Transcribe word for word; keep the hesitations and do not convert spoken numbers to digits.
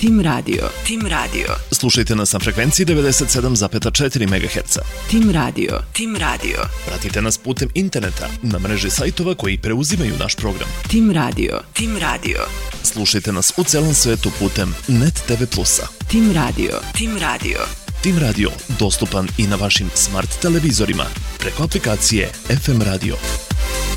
Tim Radio. Tim Radio. Slušajte nas na frekvenciji devedeset sedam zarez četiri megaherca. Tim Radio. Tim Radio. Pratite nas putem interneta na mreži sajtova koji preuzimaju naš program. Tim Radio. Tim Radio. Slušajte nas u celom svetu putem Net te ve plusa. Tim Radio. Tim Radio. Tim Radio dostupan i na vašim smart televizorima preko aplikacije F M Radio.